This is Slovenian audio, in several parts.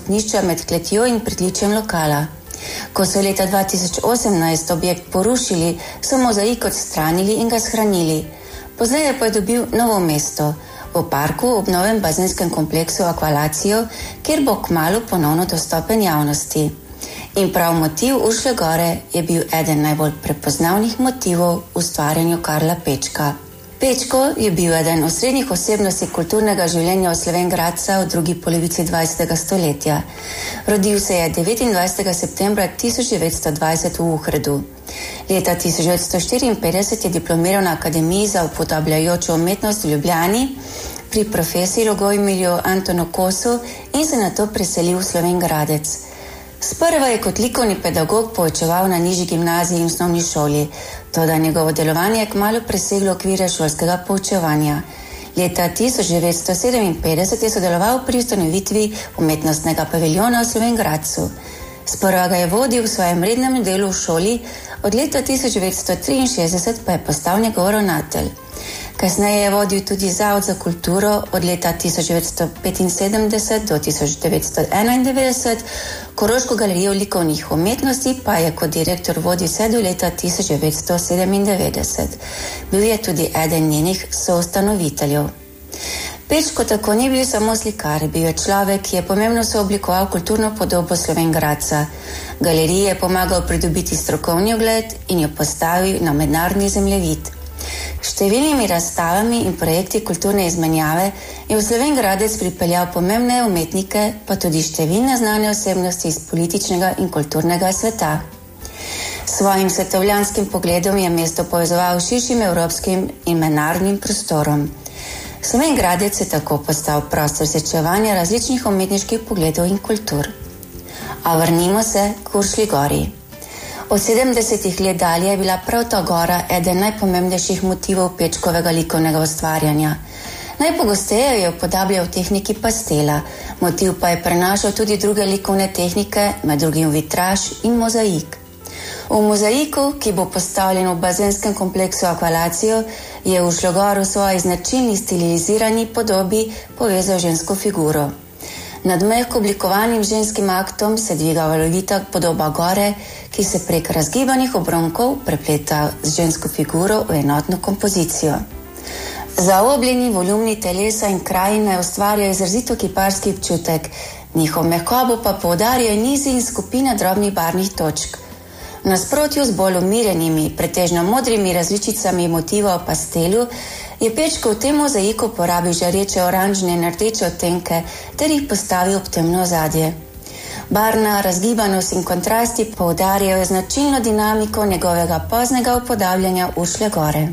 stopnišča med kletjo in pritličjem lokala. Ko so leta 2018 objekt porušili, so mozaik odstranili in ga shranili. Pozneje pa je dobil novo mesto v parku ob novem bazenskem kompleksu Akvalacijo, kjer bo kmalu ponovno dostopen javnosti. In prav motiv Uršlje gore je bil eden najbolj prepoznavnih motivov v ustvarjanju Karla Pečka. Pečko je bil eden osrednjih osebnosti kulturnega življenja v Slovenj Gradca v drugi polovici 20. stoletja. Rodil se je 29. septembra 1920 v Uhredu. Leta 1954 je diplomiral na Akademiji za upodabljajočo umetnost v Ljubljani pri profesorju Rogojmirju Antonu Kosu in se nato preselil v Slovenj Gradec. Sprva je kot likovni pedagog poučeval na nižji gimnaziji in osnovni šoli, toda njegovo delovanje je kmalu preseglo okvire šolskega poučevanja. Leta 1957 je sodeloval pri ustanovitvi umetnostnega paviljona v Slovenj Gradcu. Sprva ga je vodil v svojem rednem delu v šoli, od leta 1963 pa je postal njegov ravnatelj. Kasneje je vodil tudi Zavod za kulturo od leta 1975 do 1991, Koroško galerijo likovnih umetnosti pa je kot direktor vodil vse do leta 1997. Bil je tudi eden njenih soustanoviteljev. Pečko tako ni bil samo slikar, bil je človek, ki je pomembno sooblikoval kulturno podobo Slovenj Gradca. Galeriji je pomagal pridobiti strokovni ugled in jo postavil na mednarodni zemljevid. Številnimi razstavami in projekti kulturne izmenjave je v Slovenj Gradec pripeljal pomembne umetnike, pa tudi številne znane osebnosti iz političnega in kulturnega sveta. Svojim svetovljanskim pogledom je mesto povezoval s širšim evropskim in mednarodnim prostorom. Slovenj Gradec je tako postal prostor srečevanja različnih umetniških pogledov in kultur. A vrnimo se k Uršlji gori. Od 70. let dalje je bila prav ta gora eden najpomembnejših motivov Pečkovega likovnega ustvarjanja. Najpogosteje jo upodabljal v tehniki pastela, motiv pa je prenašal tudi druge likovne tehnike, med drugim vitraž in mozaik. V mozaiku, ki bo postavljen v bazenskem kompleksu Akvalacijo, je Uršljo goro v svoji značilni stilizirani podobi povezal žensko figuro. Nad mehko oblikovanim ženskim aktom se dviga valovita podoba gore, ki se prek razgibanih obronkov prepleta z žensko figuro v enotno kompozicijo. Zaobljeni volumni telesa in krajine ustvarjajo izrazito kiparski občutek, njihov mehkobo pa poudarjajo nizi in skupine drobnih barvnih točk. V nasprotju z bolj umirjenimi, pretežno modrimi različicami motiva v pastelu, je Pečko v tem mozaiku porabil žareče oranžne in rdeče odtenke ter jih postavil ob temno ozadje. Barvna razgibanost in kontrasti poudarjajo značilno dinamiko njegovega poznega upodabljanja Uršlje gore.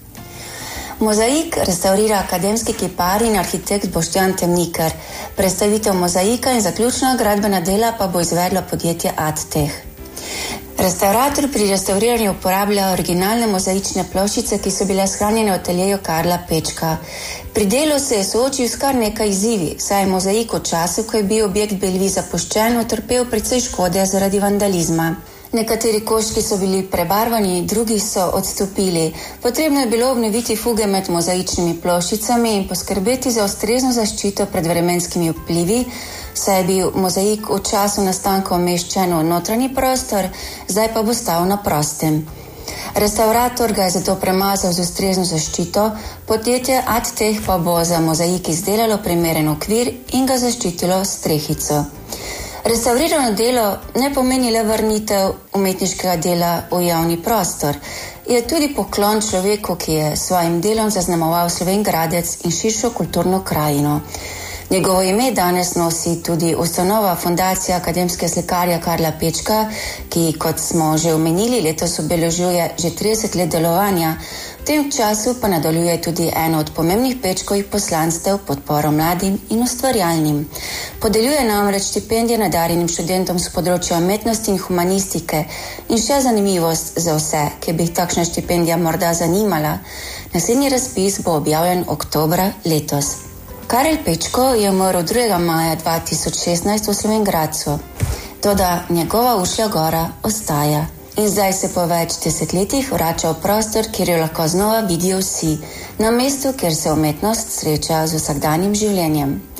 Mozaik restaurira akademski kipar in arhitekt Boštjan Temnikar. Predstavitev mozaika in zaključna gradbena dela pa bo izvedlo podjetje Adtech. Restaurator pri restauriranju uporablja originalne mozaične ploščice, ki so bile shranjene v ateljeju Karla Pečka. Pri delu se je soočil s kar nekaj izzivi, saj je mozaik v času, ko je bil objekt Bellevue zapuščen, utrpel precej škode zaradi vandalizma. Nekateri koščki so bili prebarvani, drugi so odstopili. Potrebno je bilo obnoviti fuge med mozaičnimi ploščicami in poskrbeti za ustrezno zaščito pred vremenskimi vplivi, saj je bil mozaik v času nastanka umeščen v notranji prostor, zdaj pa bo stal na prostem. Restaurator ga je zato premazal z ustrezno zaščito, podjetje Adtech pa bo za mozaik izdelalo primeren okvir in ga zaščitilo s strehico. Restaurirano delo ne pomeni le vrnitev umetniškega dela v javni prostor. Je tudi poklon človeku, ki je svojim delom zaznamoval Slovenj Gradec in širšo kulturno krajino. Njegovo ime danes nosi tudi ustanova Fundacija akademske slikarja Karla Pečka, ki, kot smo že omenili, letos obeležuje že 30 let delovanja. V tem času pa nadaljuje tudi eno od pomembnih Pečkovih poslanstev podporo mladim in ustvarjalnim. Podeljuje namreč štipendije nadarjenim študentom z področja umetnosti in humanistike. In še zanimivost za vse, ki bi jih takšna štipendija morda zanimala. Naslednji razpis bo objavljen oktobra letos. Karel Pečko je umrl 2. maja 2016 v Slovenj Gradcu. Toda njegova Uršlja gora ostaja. In zdaj se po več desetletjih vrača v prostor, kjer jo lahko znova vidijo vsi, na mestu, kjer se umetnost sreča z vsakdanjim življenjem.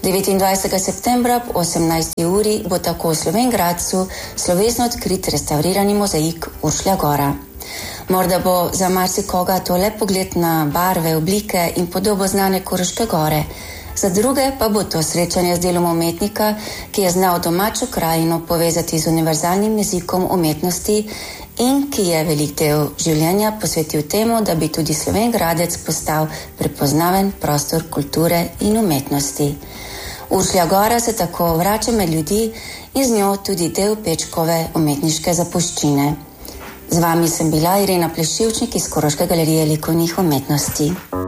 29. septembra ob 18. uri bo tako v Slovenj Gradcu slovesno odkrit restaurirani mozaik Uršlja Gora. Morda bo za marsikoga to le pogled na barve, oblike in podobo znane Koroške gore, za druge pa bo to srečanje z delom umetnika, ki je znal domačo krajino povezati z univerzalnim jezikom umetnosti in ki je velik del življenja posvetil temu, da bi tudi Slovenj Gradec postal prepoznaven prostor kulture in umetnosti. Uršlja Gora se tako vrača med ljudi in z njo tudi del Pečkove umetniške zapuščine. Z vami sem bila Irena Plešivčnik iz Koroške galerije likovnih umetnosti.